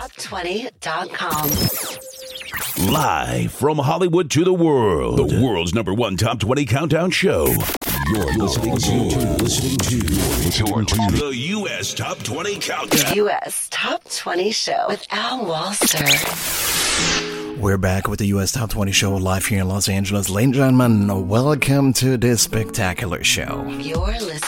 US.top20.com. Live from Hollywood to the world, the world's #1 Top 20 Countdown Show. You're listening to the US Top 20 Countdown. The US Top 20 Show with Al Walser. We're back with the US Top 20 Show live here in Los Angeles. Ladies and gentlemen, welcome to this spectacular show. You're listening